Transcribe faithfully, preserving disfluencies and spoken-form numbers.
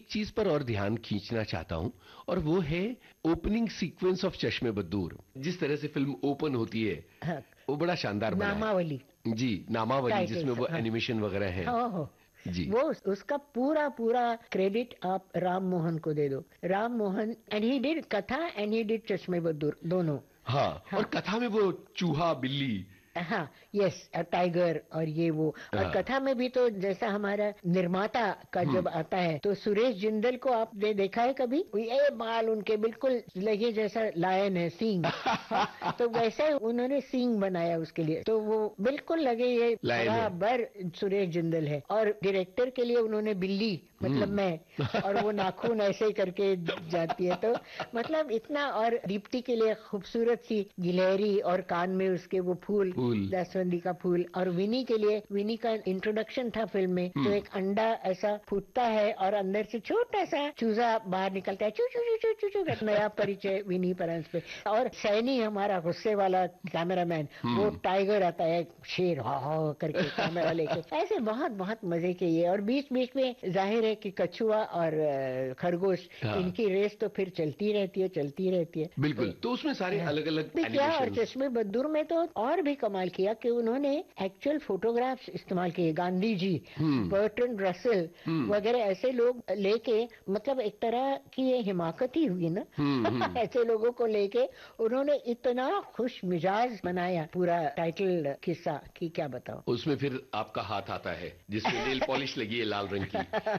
एक चीज पर और ध्यान खींचना चाहता हूं और वो है ओपनिंग सीक्वेंस ऑफ चश्मे बद्दूर। जिस तरह से फिल्म ओपन होती है हाँ, वो बड़ा शानदार बना है। नामावली जी, नामावली, टाइटल जिसमें वो हाँ एनिमेशन वगैरह है। हाँ हाँ जी वो उसका पूरा पूरा क्रेडिट आप राम मोहन को दे दो। Ram Mohan and he did कथा एंड ही डिड चश्मे बद्दूर दोनों। हाँ, और हाँ कथा में वो चूहा बिल्ली। हाँ यस टाइगर और ये वो। और हाँ, कथा में भी तो जैसा हमारा निर्माता का हम्म, जब आता है तो सुरेश जिंदल को आपने देखा है कभी? ये बाल उनके बिल्कुल लगे जैसा लायन है सींग। हाँ तो वैसे उन्होंने सींग बनाया उसके लिए तो वो बिल्कुल लगे ये लायन है। बराबर सुरेश जिंदल है। और डायरेक्टर के लिए उन्होंने बिल्ली मतलब हम्म। मैं और वो नाखून ऐसे करके जाती है तो मतलब इतना। और दीप्ति के लिए खूबसूरत सी गिलहरी और कान में उसके वो फूल फूल। जास्वंदी का फूल। और विनी के लिए विनी का इंट्रोडक्शन था फिल्म में तो हम्म। एक अंडा ऐसा फूटता है और अंदर से छोटा सा चूजा बाहर निकलता है चू चू चू चू चू चू का नया परिचय विनी परंस पे। और सैनी हमारा गुस्से वाला कैमरामैन वो हम्म। टाइगर आता है शेर हा हा करके कैमरा लेके ऐसे बहुत बहुत मजे के ये। और बीच बीच में जाहिर है कि कछुआ और अ, खरगोश हाँ, इनकी रेस तो फिर चलती रहती है चलती रहती है। बिल्कुल। तो उसमें सारे हाँ, अलग अलग भी क्या। और एनिमेशंस। चश्मे बद्दूर में तो और भी कमाल किया कि उन्होंने एक्चुअल फोटोग्राफ्स इस्तेमाल किए। गांधी जी, हम्म। बर्ट्रैंड रसेल हम्म। वगैरह ऐसे लोग लेके मतलब एक तरह की ये हिमाकत ही हुई ना। हम्म। हम्म। ऐसे लोगों को लेके उन्होंने इतना खुश मिजाज बनाया पूरा टाइटल किस्सा कि क्या बताओ। उसमें फिर आपका हाथ आता है जिसमें नेल पॉलिश लगी है लाल रंग की।